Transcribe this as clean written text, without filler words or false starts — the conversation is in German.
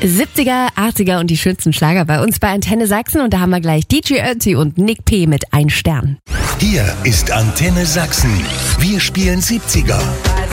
70er, 80er und die schönsten Schlager bei uns bei Antenne Sachsen. Und da haben wir gleich DJ Ötzi und Nick P. mit 1 Stern. Hier ist Antenne Sachsen. Wir spielen 70er.